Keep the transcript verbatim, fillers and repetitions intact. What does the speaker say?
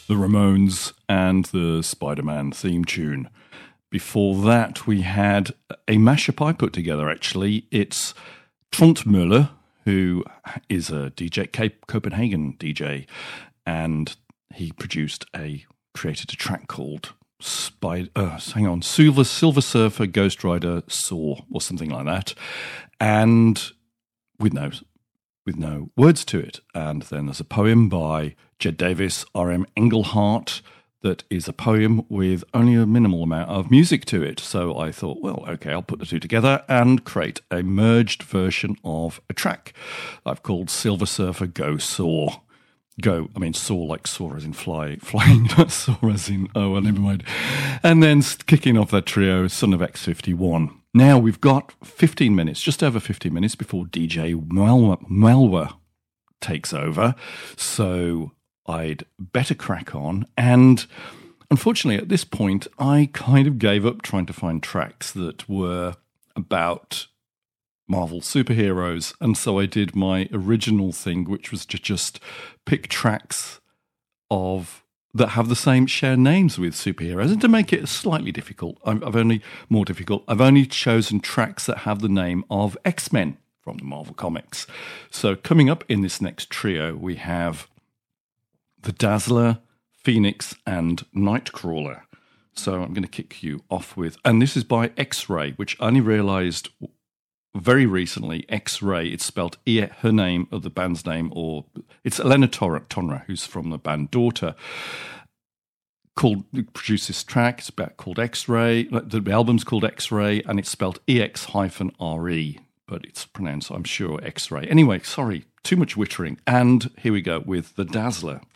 the Ramones, and the Spider-Man theme tune. Before that, we had a mashup I put together, actually. It's Trond Müller, who is a D J, Cape Copenhagen D J, and he produced a, created a track called Spider, uh, hang on, Silver, Silver Surfer Ghost Rider Saw, or something like that, and with no, with no words to it. And then there's a poem by Jed Davis, R M Engelhardt, that is a poem with only a minimal amount of music to it. So I thought, well, okay, I'll put the two together and create a merged version of a track I've called Silver Surfer Go Soar. Go, I mean, soar like soar as in fly, flying, not soar as in, oh, well, never mind. And then kicking off that trio, Son of X fifty-one. Now we've got fifteen minutes, just over fifteen minutes before D J Melwa, Melwa takes over. So I'd better crack on. And unfortunately, at this point, I kind of gave up trying to find tracks that were about Marvel superheroes. And so I did my original thing, which was to just pick tracks of that have the same share names with superheroes. And to make it slightly difficult, I've only more difficult, I've only chosen tracks that have the name of X-Men from the Marvel Comics. So coming up in this next trio, we have The Dazzler, Phoenix, and Nightcrawler. So I'm going to kick you off with, and this is by X-Ray, which I only realised very recently. X-Ray, it's spelled E, her name, or the band's name, or it's Elena Tonra, who's from the band Daughter, called, produced this track. It's about called X-Ray. The album's called X-Ray, and it's spelled E X R E, but it's pronounced, I'm sure, X-Ray. Anyway, sorry, too much wittering. And here we go with The Dazzler.